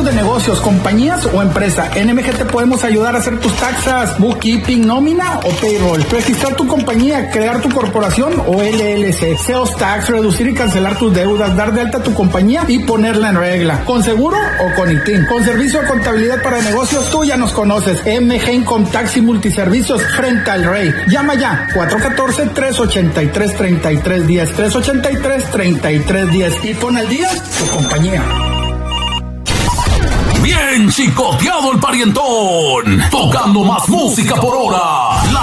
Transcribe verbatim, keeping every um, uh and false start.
de negocios, compañías o empresa. En M G te podemos ayudar a hacer tus taxas, bookkeeping, nómina o payroll, registrar tu compañía, crear tu corporación o L L C, sales tax, reducir y cancelar tus deudas, dar de alta tu compañía y ponerla en regla. ¿Con seguro o con I T I N? Con servicio de contabilidad para negocios, tú ya nos conoces. M G Income Tax y Multiservicios frente al Rey. Llama ya, cuatro uno cuatro, tres ocho tres, tres tres uno cero, tres ocho tres, tres tres uno cero y pon al día tu compañía. Bien chicoteado el parientón, tocando más música por hora. La